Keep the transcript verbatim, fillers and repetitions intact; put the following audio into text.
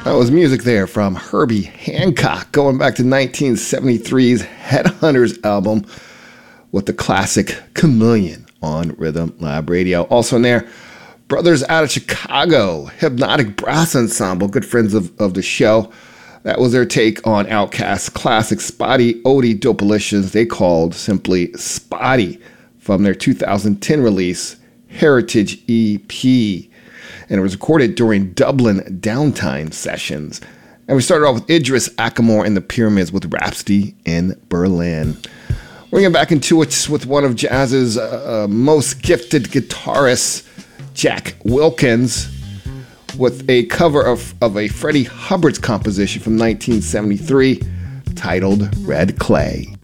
That was music there from Herbie Hancock, going back to nineteen seventy-three's Headhunters album with the classic Chameleon on Rhythm Lab Radio. Also in there, brothers out of Chicago, Hypnotic Brass Ensemble, good friends of, of the show. That was their take on Outkast's classic Spotty Odie Dopalicious, they called simply Spotty, from their two thousand ten release, Heritage E P. And it was recorded during Dublin Downtime sessions. And we started off with Idris Ackamore and the Pyramids with Rhapsody in Berlin. We're going back into it with one of jazz's uh, uh, most gifted guitarists, Jack Wilkins, with a cover of, of a Freddie Hubbard's composition from nineteen seventy-three titled Red Clay.